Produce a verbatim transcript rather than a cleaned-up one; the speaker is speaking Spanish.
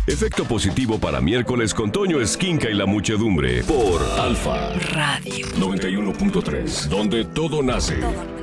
Efecto positivo para miércoles con Toño Esquinca y la muchedumbre. Por Alfa Radio noventa y uno punto tres, donde todo nace. Todo.